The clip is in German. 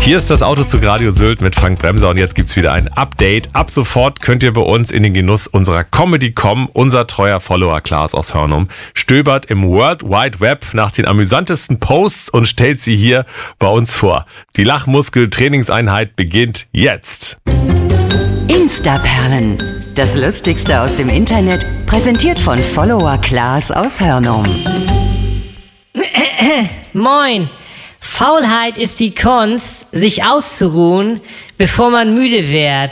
Hier ist das Autozug Radio Sylt mit Frank Bremser und jetzt gibt's wieder ein Update. Ab sofort könnt ihr bei uns in den Genuss unserer Comedy kommen. Unser treuer Follower Klaas aus Hörnum stöbert im World Wide Web nach den amüsantesten Posts und stellt sie hier bei uns vor. Die Lachmuskel-Trainingseinheit beginnt jetzt. Instaperlen. Das Lustigste aus dem Internet, präsentiert von Follower Klaas aus Hörnum. Moin! Faulheit ist die Kunst, sich auszuruhen, bevor man müde wird.